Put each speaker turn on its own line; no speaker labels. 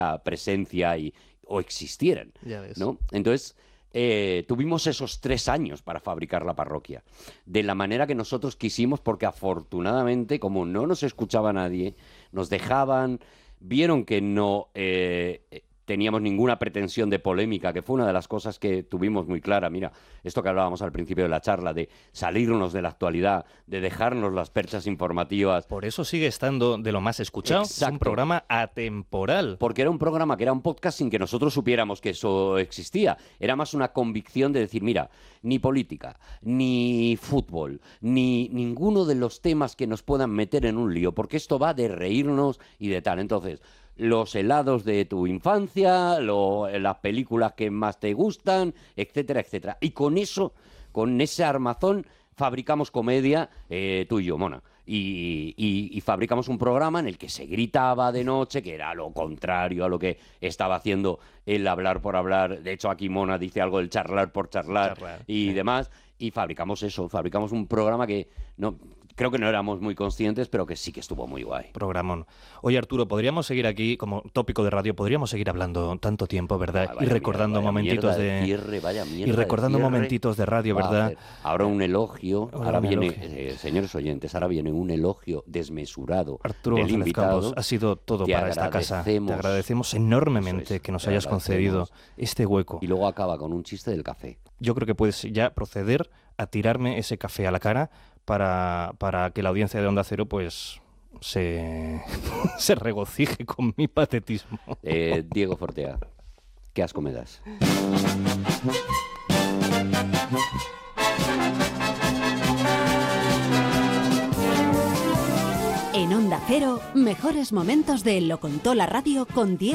presencia o existieran,
Ya ves.
¿no? Entonces, tuvimos esos 3 años para fabricar la parroquia, de la manera que nosotros quisimos, porque afortunadamente, como no nos escuchaba nadie, nos dejaban, vieron que no teníamos ninguna pretensión de polémica, que fue una de las cosas que tuvimos muy clara. Mira, esto que hablábamos al principio de la charla, de salirnos de la actualidad, de dejarnos las perchas informativas.
Por eso sigue estando de lo más escuchado.
Exacto.
Es un programa atemporal.
Porque era un programa que era un podcast sin que nosotros supiéramos que eso existía. Era más una convicción de decir, mira, ni política, ni fútbol, ni ninguno de los temas que nos puedan meter en un lío, porque esto va de reírnos y de tal. Entonces, los helados de tu infancia, las películas que más te gustan, etcétera, etcétera. Y con eso, con ese armazón, fabricamos comedia, tú y yo, Mona. Y fabricamos un programa en el que se gritaba de noche, que era lo contrario a lo que estaba haciendo el hablar por hablar. De hecho, aquí Mona dice algo del charlar por charlar y demás. Y fabricamos eso, fabricamos un programa que no creo que no éramos muy conscientes, pero que sí que estuvo muy guay.
Programón. Oye, Arturo, podríamos seguir aquí, como tópico de radio, podríamos seguir hablando tanto tiempo, ¿verdad? Y recordando momentitos de
cierre,
y recordando momentitos de radio, ¿verdad?
Ahora un elogio, ahora viene, señores oyentes, ahora viene un elogio desmesurado
Arturo
del
González
invitado.
Campos, ha sido todo para esta casa. Te agradecemos enormemente que nos hayas concedido este hueco.
Y luego acaba con un chiste del café.
Yo creo que puedes ya proceder a tirarme ese café a la cara para que la audiencia de Onda Cero pues se regocije con mi patetismo.
Diego Fortea, ¿qué asco me das?
En Onda Cero, mejores momentos de Lo Contó la Radio con Diego